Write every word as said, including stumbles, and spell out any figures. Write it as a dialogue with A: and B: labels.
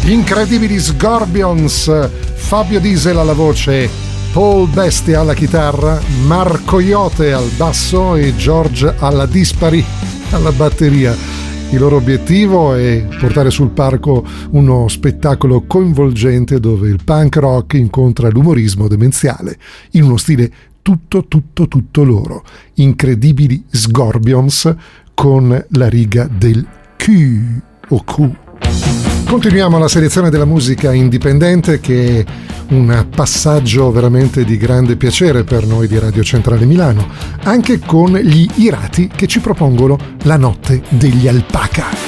A: Incredibili Scorpions, Fabio Diesel alla voce, Paul Bestia alla chitarra, Marco Iote al basso e George alla dispari alla batteria. Il loro obiettivo è portare sul palco uno spettacolo coinvolgente dove il punk rock incontra l'umorismo demenziale in uno stile tutto tutto tutto loro. Incredibili Scorpions con la riga del Q o Q. Continuiamo la selezione della musica indipendente, che è un passaggio veramente di grande piacere per noi di Radio Centrale Milano, anche con gli Irati che ci propongono La notte degli alpaca.